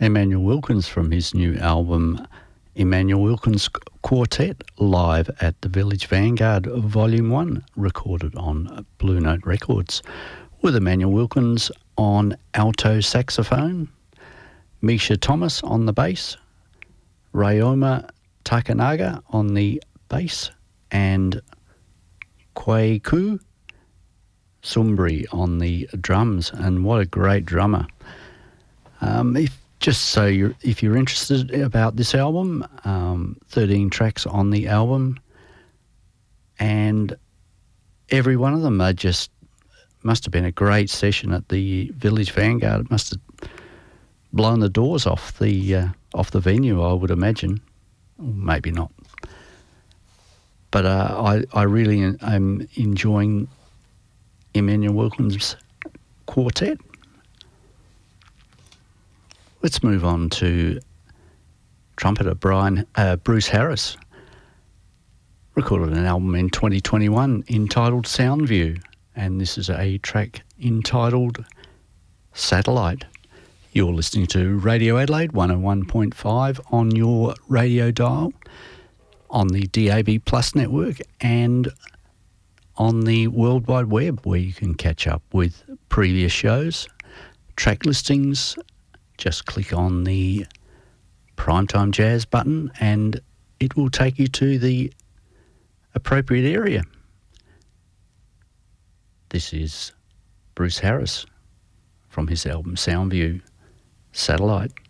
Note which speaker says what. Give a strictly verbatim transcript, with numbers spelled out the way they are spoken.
Speaker 1: Emmanuel Wilkins from his new album Emmanuel Wilkins Quartet, live at the Village Vanguard Volume one, recorded on Blue Note Records, with Emmanuel Wilkins on alto saxophone, Misha Thomas on the bass, Ryoma Takanaga on the bass, and Kwaku Sumbri on the drums. And what a great drummer. Um, if Just so you're, if you're interested about this album, um, thirteen tracks on the album, and every one of them are just, must have been a great session at the Village Vanguard. It must have blown the doors off the uh, off the venue, I would imagine. Or maybe not. But uh, I, I really am enjoying Emmanuel Wilkins' quartet. Let's move on to trumpeter Brian uh, Bruce Harris. Recorded an album in twenty twenty-one entitled Soundview, and this is a track entitled Satellite. You're listening to Radio Adelaide one oh one point five on your radio dial, on the D A B Plus network, and on the World Wide Web, where you can catch up with previous shows, track listings. Just click on the Primetime Jazz button and it will take you to the appropriate area. This is Bruce Harris from his album Soundview, Satellite.